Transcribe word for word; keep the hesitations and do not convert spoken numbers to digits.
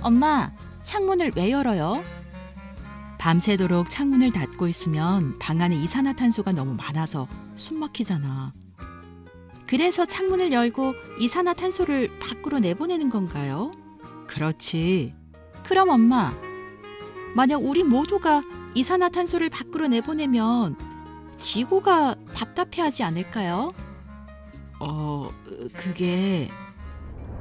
엄마, 창문을 왜 열어요? 밤새도록 창문을 닫고 있으면 방 안에 이산화탄소가 너무 많아서 숨 막히잖아. 그래서 창문을 열고 이산화탄소를 밖으로 내보내는 건가요? 그렇지. 그럼 엄마, 만약 우리 모두가 이산화탄소를 밖으로 내보내면 지구가 답답해하지 않을까요? 어, 그게